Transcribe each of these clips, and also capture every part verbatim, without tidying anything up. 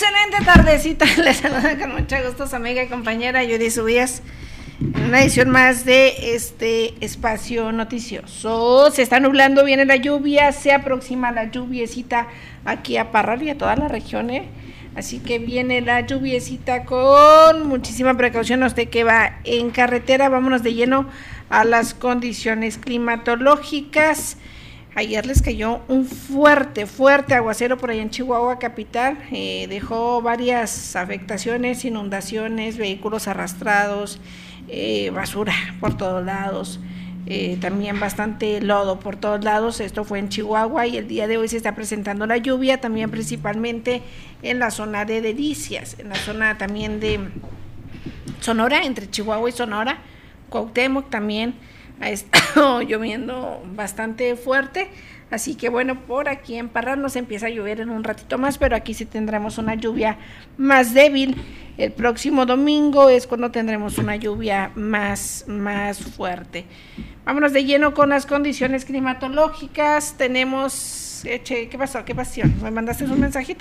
Excelente tardecita, les saluda con mucho gusto su amiga y compañera Judy Subías en una edición más de este espacio noticioso. Se está nublando, viene la lluvia, se aproxima la lluviecita aquí a Parral y a toda la región, ¿eh? Así que viene la lluviecita con muchísima precaución. Usted que va en carretera, vámonos de lleno a las condiciones climatológicas. Ayer les cayó un fuerte, fuerte aguacero por allá en Chihuahua capital, eh, dejó varias afectaciones, inundaciones, vehículos arrastrados, eh, basura por todos lados, eh, también bastante lodo por todos lados. Esto fue en Chihuahua y el día de hoy se está presentando la lluvia, también principalmente en la zona de Delicias, en la zona también de Sonora, entre Chihuahua y Sonora, Cuauhtémoc también. Ha estado lloviendo bastante fuerte, así que bueno, por aquí en Parral nos empieza a llover en un ratito más, pero aquí sí tendremos una lluvia más débil. El próximo domingo es cuando tendremos una lluvia más, más fuerte. Vámonos de lleno con las condiciones climatológicas. Tenemos, eche, ¿qué pasó? ¿Qué pasión? ¿Me mandaste un mensajito?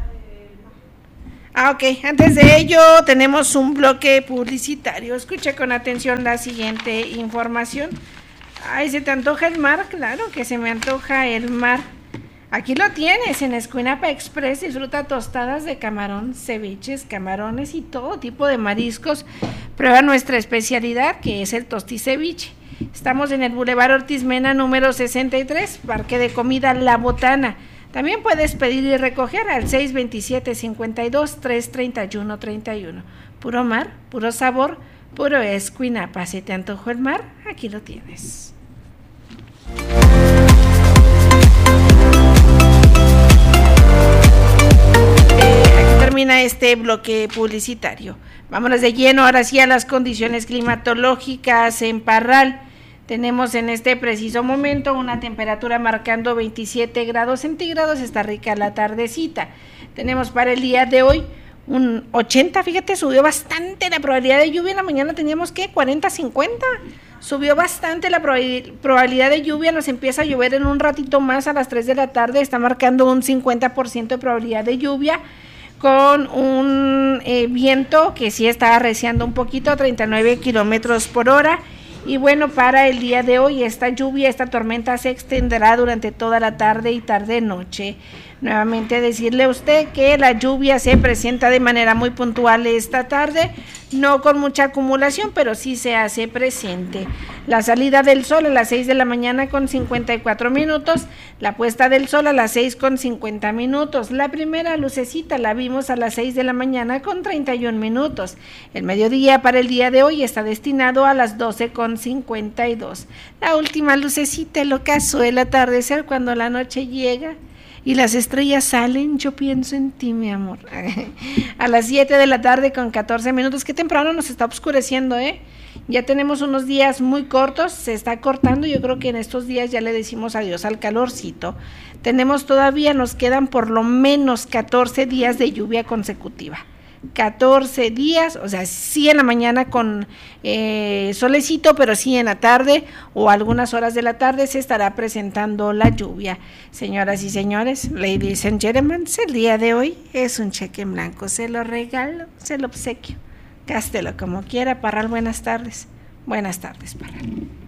Ah, ok. Antes de ello, tenemos un bloque publicitario. Escucha con atención la siguiente información. Ay, ¿se te antoja el mar? Claro que se me antoja el mar. Aquí lo tienes, en Escuinapa Express. Disfruta tostadas de camarón, ceviches, camarones y todo tipo de mariscos. Prueba nuestra especialidad, que es el tosticeviche. Estamos en el Boulevard Ortiz Mena, número sesenta y tres, Parque de Comida La Botana. También puedes pedir y recoger al seis veintisiete, cincuenta y dos, trescientos treinta y uno, treinta y uno. Puro mar, puro sabor, puro Escuinapa. ¿Se te antojó el mar? Aquí lo tienes. Eh, aquí termina este bloque publicitario. Vámonos de lleno ahora sí a las condiciones climatológicas en Parral. Tenemos en este preciso momento una temperatura marcando veintisiete grados centígrados, está rica la tardecita. Tenemos para el día de hoy un ochenta, fíjate, subió bastante la probabilidad de lluvia. En la mañana teníamos, ¿qué? cuarenta, cincuenta. Subió bastante la probabilidad de lluvia, nos empieza a llover en un ratito más a las tres de la tarde, está marcando un cincuenta por ciento de probabilidad de lluvia, con un eh, viento que sí está arreciando un poquito, treinta y nueve kilómetros por hora. Y bueno, para el día de hoy esta lluvia, esta tormenta se extenderá durante toda la tarde y tarde-noche. Nuevamente decirle a usted que la lluvia se presenta de manera muy puntual esta tarde, no con mucha acumulación, pero sí se hace presente. La salida del sol a las seis de la mañana con cincuenta y cuatro minutos, la puesta del sol a las seis con cincuenta minutos. La primera lucecita la vimos a las seis de la mañana con treinta y un minutos. El mediodía para el día de hoy está destinado a las doce con cincuenta y dos. La última lucecita, el ocaso, el atardecer, cuando la noche llega y las estrellas salen, yo pienso en ti, mi amor. A las siete de la tarde con catorce minutos, qué temprano nos está oscureciendo, ¿eh? Ya tenemos unos días muy cortos, se está cortando, yo creo que en estos días ya le decimos adiós al calorcito. Tenemos todavía, nos quedan por lo menos catorce días de lluvia consecutiva. catorce días, o sea, sí en la mañana con eh, solecito, pero sí en la tarde o algunas horas de la tarde se estará presentando la lluvia. Señoras y señores, ladies and gentlemen, el día de hoy es un cheque en blanco, se lo regalo, se lo obsequio, gástelo como quiera. Parral, buenas tardes, buenas tardes, Parral.